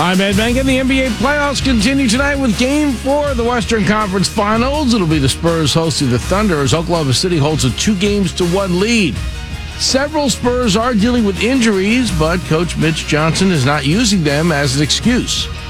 I'm Ed Mankin. The NBA playoffs continue tonight with Game 4 of the Western Conference Finals. It'll be the Spurs hosting the Thunder as Oklahoma City holds a 2-1 lead. Several Spurs are dealing with injuries, but Coach Mitch Johnson is not using them as an excuse.